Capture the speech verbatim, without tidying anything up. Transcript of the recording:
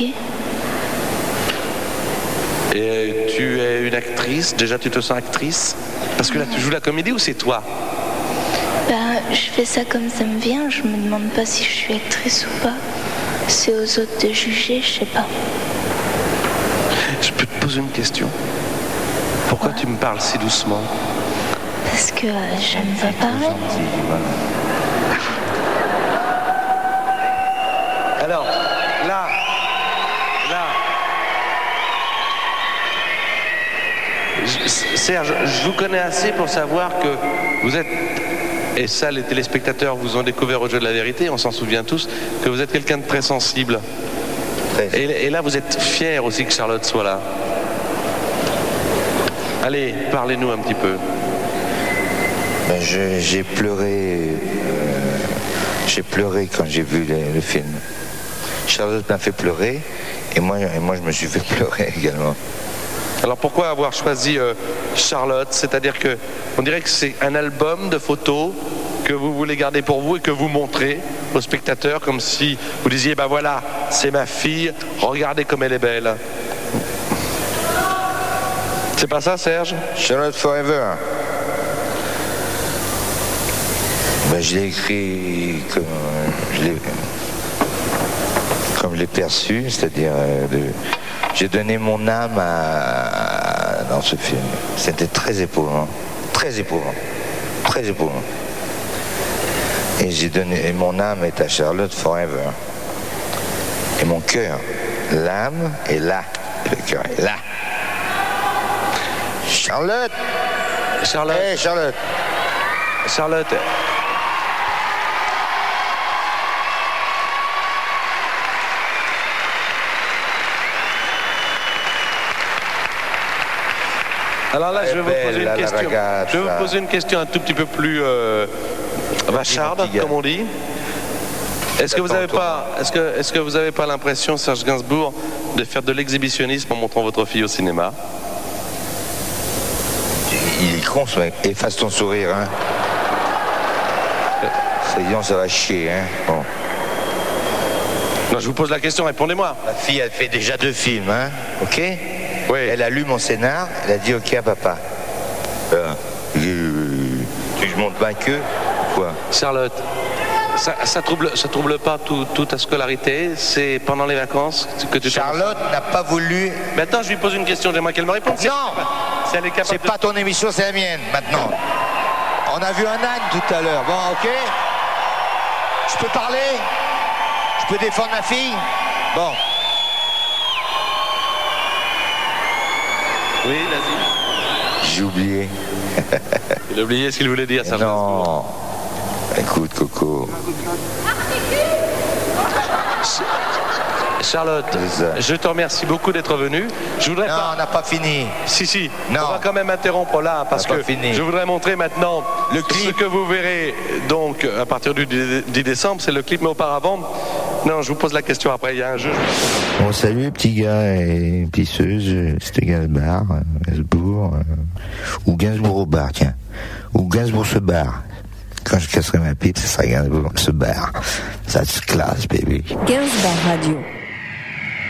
Ok. Et tu es une actrice, déjà tu te sens actrice? Parce que là tu joues la comédie ou c'est toi? Ben, je fais ça comme ça me vient, je me demande pas si je suis actrice ou pas. C'est aux autres de juger, je sais pas. Je peux te poser une question? Pourquoi ouais. tu me parles si doucement? Parce que euh, j'aime pas parler. Alors, là, là... Serge, je vous connais assez pour savoir que vous êtes, et ça les téléspectateurs vous ont découvert au jeu de la vérité, on s'en souvient tous, que vous êtes quelqu'un de très sensible. Très. Et, et là vous êtes fier aussi que Charlotte soit là. Allez, parlez-nous un petit peu. Ben je, j'ai pleuré, euh, j'ai pleuré quand j'ai vu le, le film. Charlotte m'a fait pleurer, et moi, et moi je me suis fait pleurer également. Alors pourquoi avoir choisi euh, Charlotte? C'est-à-dire que on dirait que c'est un album de photos que vous voulez garder pour vous et que vous montrez aux spectateurs comme si vous disiez ben voilà, c'est ma fille, regardez comme elle est belle. C'est pas ça, Serge? Charlotte Forever. Ben, je l'ai écrit comme je l'ai, comme je l'ai perçu, c'est-à-dire euh, de j'ai donné mon âme à... dans ce film. C'était très éprouvant, très éprouvant, très éprouvant. Et j'ai donné, et mon âme est à Charlotte Forever. Et mon cœur, l'âme est là, le cœur est là. Charlotte, Charlotte, hey, Charlotte, Charlotte. Alors là, je vais, vous poser une question. je vais vous poser une question un tout petit peu plus euh, vacharde, comme on dit. Est-ce que vous n'avez pas, est-ce que, est-ce que vous n'avez pas l'impression, Serge Gainsbourg, de faire de l'exhibitionnisme en montrant votre fille au cinéma? Il est con, ce mec. Efface ton sourire, hein. Sinon, ça va chier, hein. Bon. Non, je vous pose la question, répondez-moi. Ma fille, elle fait déjà deux films, hein. Ok? Oui. Elle a lu mon scénar, elle a dit ok à papa. Euh, euh, tu je monte ma queue quoi? Charlotte, ça, ça trouble, ça trouble pas tout, toute ta scolarité? C'est pendant les vacances que tu... Charlotte n'a pas voulu... Maintenant, je lui pose une question, j'aimerais qu'elle me réponde. Non, si elle est capable c'est de... pas ton émission, c'est la mienne, maintenant. On a vu un âne tout à l'heure, bon, ok? Je peux parler? Je peux défendre ma fille? Bon. Oui, vas-y. J'ai oublié. Il a oublié ce qu'il voulait dire, ça. Non. Écoute, Coco. Charlotte, je te remercie beaucoup d'être venue. Je voudrais non, pas... on n'a pas fini. Si, si. Non. On va quand même interrompre là, parce que fini. je voudrais montrer maintenant le clip. Ce que vous verrez donc à partir du dix décembre, c'est le clip, mais auparavant... Non, je vous pose la question après, il y a un jeu. Bon, salut, petit gars et pisseuse, c'était Gainsbourg, Gainsbourg, euh, ou Gainsbourg au bar, tiens. Ou Gainsbourg se barre. Quand je casserai ma pipe, ce sera Gainsbourg se barre. Ça se classe, baby. Gainsbourg Radio.